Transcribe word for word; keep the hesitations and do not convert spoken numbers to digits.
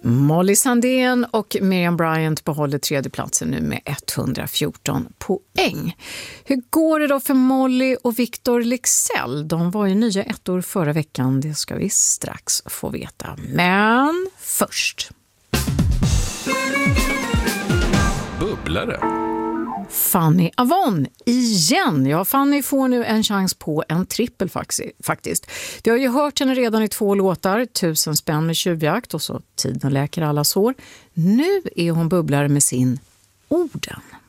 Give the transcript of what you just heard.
Molly Sandén och Miriam Bryant behåller tredjeplatsen nu med etthundrafjorton poäng. Hur går det då för Molly och Victor Leksell? De var ju nya ettor förra veckan, det ska vi strax få veta. Men först. Bubblare. Fanny Avon igen. Ja, Fanny får nu en chans på en trippel faktiskt. Vi har ju hört henne redan i två låtar, Tusen spänn med tjuvjakt och så Tiden läker alla sår. Nu är hon bubblare med sin Orden.